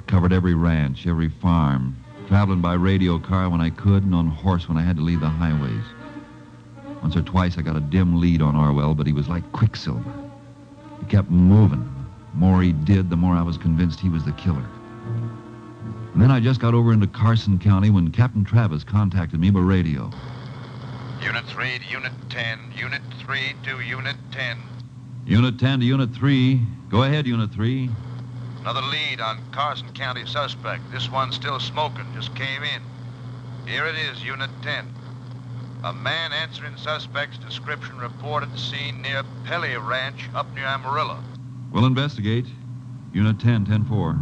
Covered every ranch, every farm. Traveling by radio car when I could and on horse when I had to leave the highways. Once or twice I got a dim lead on Orwell, but he was like quicksilver. He kept moving. The more he did, the more I was convinced he was the killer. And then I just got over into Carson County when Captain Travis contacted me by radio. Unit 3 to Unit 10. Unit 3 to Unit 10. Unit 10 to Unit 3. Go ahead, Unit 3. Another lead on Carson County suspect. This one's still smoking. Just came in. Here it is, Unit 10. A man answering suspect's description reported seen near Pelly Ranch up near Amarillo. We'll investigate. Unit 10, 10-4.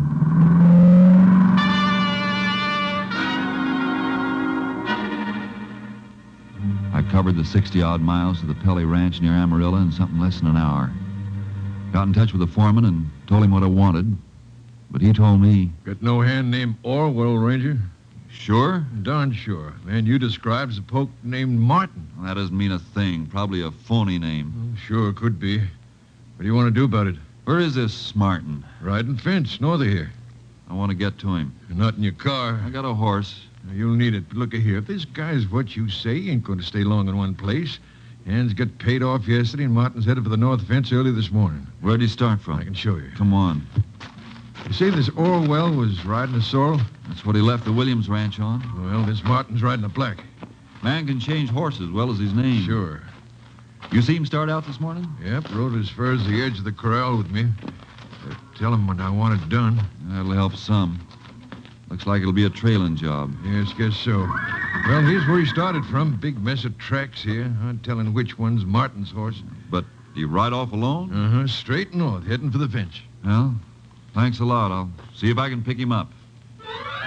I covered the 60-odd miles to the Pelly Ranch near Amarillo in something less than an hour. Got in touch with the foreman and told him what I wanted. But he told me... Got no hand named Orwell, Ranger? Sure? Darn sure. Man you describes a poke named Martin. Well, that doesn't mean a thing. Probably a phony name. Well, sure, could be. What do you want to do about it? Where is this Martin? Riding fence, north of here. I want to get to him. You're not in your car. I got a horse. You'll need it. But look here. If this guy's what you say, he ain't going to stay long in one place. Hans got paid off yesterday, and Martin's headed for the north fence early this morning. Where'd he start from? I can show you. Come on. You say this Orwell was riding a sorrel? That's what he left the Williams Ranch on. Well, this Martin's riding a black. Man can change horses as well as his name. Sure. You see him start out this morning? Yep, rode as far as the edge of the corral with me. Tell him when I want it done. That'll help some. Looks like it'll be a trailing job. Yes, guess so. Well, here's where he started from. Big mess of tracks here. Hard telling which one's Martin's horse. But do you ride off alone? Straight north, heading for the fence. Well, thanks a lot. I'll see if I can pick him up.